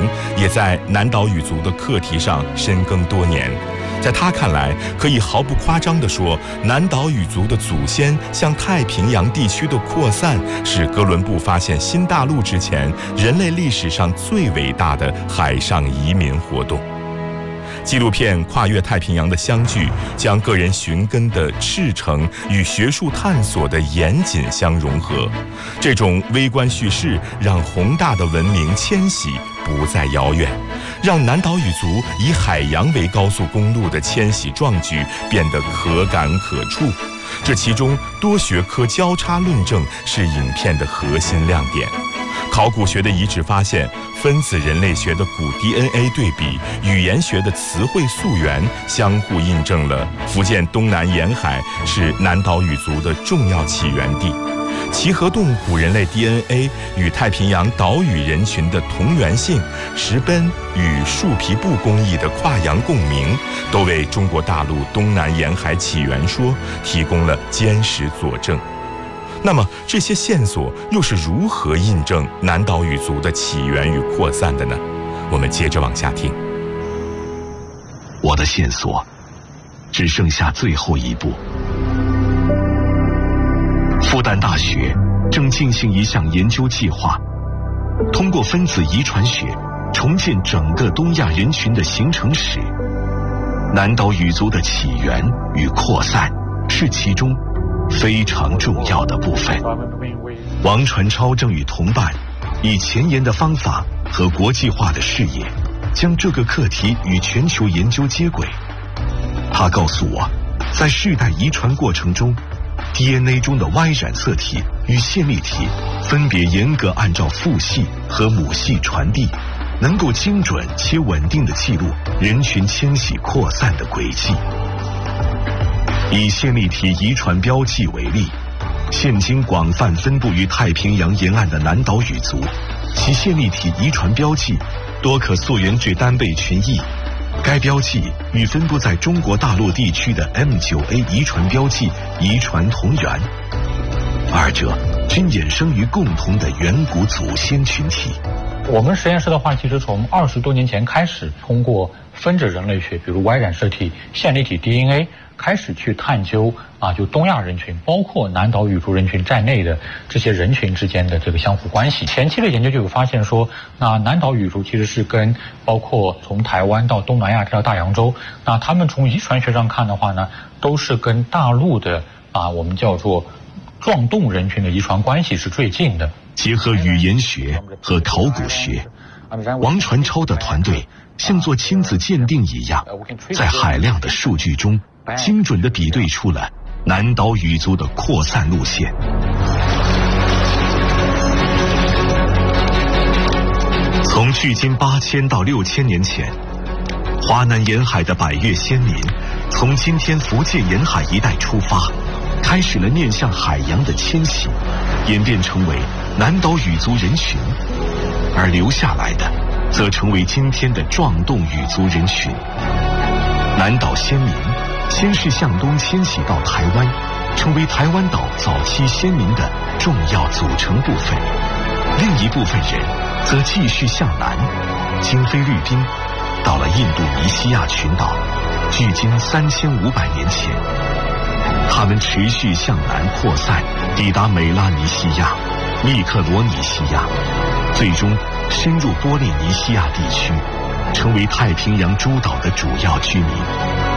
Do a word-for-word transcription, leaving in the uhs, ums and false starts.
也在南岛语族的课题上深耕多年。在他看来，可以毫不夸张地说，南岛语族的祖先向太平洋地区的扩散，是哥伦布发现新大陆之前人类历史上最伟大的海上移民活动。纪录片《跨越太平洋的相聚》将个人寻根的赤诚与学术探索的严谨相融合，这种微观叙事让宏大的文明迁徙不再遥远，让南岛语族以海洋为高速公路的迁徙壮举变得可感可触。这其中多学科交叉论证是影片的核心亮点。考古学的遗址发现，分子人类学的古 D N A 对比，语言学的词汇溯源，相互印证了福建东南沿海是南岛语族的重要起源地。其合动古人类 D N A 与太平洋岛屿人群的同源性，石奔与树皮布工艺的跨洋共鸣，都为中国大陆东南沿海起源说提供了坚实佐证。那么这些线索又是如何印证南岛语族的起源与扩散的呢？我们接着往下听。 我的线索只剩下最后一步。复旦大学正进行一项研究计划，通过分子遗传学重建整个东亚人群的形成史。南岛语族的起源与扩散是其中非常重要的部分。王传超正与同伴以前沿的方法和国际化的视野，将这个课题与全球研究接轨。他告诉我，在世代遗传过程中， D N A 中的 Y 染色体与线粒体分别严格按照父系和母系传递，能够精准且稳定地记录人群迁徙扩散的轨迹。以线粒体遗传标记为例，现今广泛分布于太平洋沿岸的南岛语族，其线粒体遗传标记多可溯源至单倍群 E， 该标记与分布在中国大陆地区的 M 九 A 遗传标记遗传同源，二者均衍生于共同的远古祖先群体。 我们实验室的话，其实从二十多年前开始，通过分子人类学，比如 Y 染色体、线粒体 D N A， 开始去探究啊，就东亚人群，包括南岛语族人群在内的这些人群之间的这个相互关系。前期的研究就有发现说，那南岛语族其实是跟包括从台湾到东南亚到大洋洲，那他们从遗传学上看的话呢，都是跟大陆的啊我们叫做壮动人群的遗传关系是最近的。 结合语言学和考古学，王传超的团队像做亲子鉴定一样，在海量的数据中精准地比对出了南岛语族的扩散路线。从距今八千到六千年前，华南沿海的百越先民从今天福建沿海一带出发，开始了面向海洋的迁徙，演变成为南岛语族人群，而留下来的则成为今天的壮动语族人群。南岛先民先是向东迁徙到台湾，成为台湾岛早期先民的重要组成部分。另一部分人则继续向南，经菲律宾，到了印度尼西亚群岛，距今三千五百年前。他们持续向南扩散，抵达美拉尼西亚、密克罗尼西亚，最终深入波利尼西亚地区，成为太平洋诸岛的主要居民。